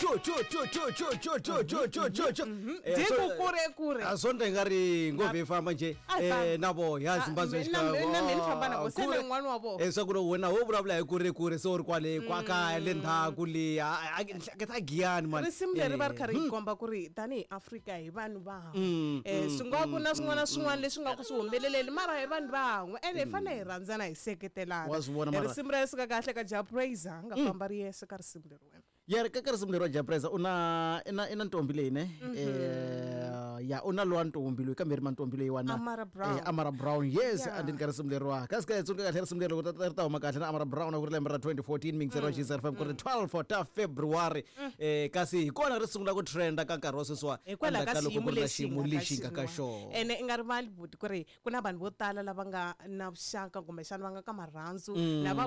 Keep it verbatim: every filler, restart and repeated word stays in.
cho cho cho cho cho cho cho cho cho cho cho Diko kure kure. Asonto ngari ngove famba nje eh nabo yazi mbazo shika. Na mina famba nabo sele ngwani wabo. Eh sokulo wena wo vulavula kure kure so ri kwale kwaka le ndhaku le ke ta giyani man. Risimle ri va ri khari komba ku ri tani Africa hi vanhu va. Eh sunga ku na swin'wana swin'wana leswi nga ku swi humeleleli mara hi vanhu van'we ene hi fane hi rhandzana hi seketelana. Risimu ra sika kahle ka Ja Praiser nga famba ri yesa ka risimu leri wena. Ya ka ka risimu leri wa Ja Praiser una ina ina ntombi leyi ne eh ya una lo ntombi loyi kambe ri mantombi leyi wana Amara Brown. eh Amara Brown yes andini ka risimu leri wa ka ska tsunga ka risimu leri ku ta ta huma kahle na Amara Brown ku ri lembe ra twenty fourteen mingzero G S F M ku ri twelve of February eh kasi hi kona ri sungula ku trenda ka nkarhi wa sweswa hikwalaho ka xiyimo lexi ka xona ene i nga ri mali buti ku ri ku na vanhu vo tala lava nga na vuxaka kumbe xana va nga ka marhandzu lava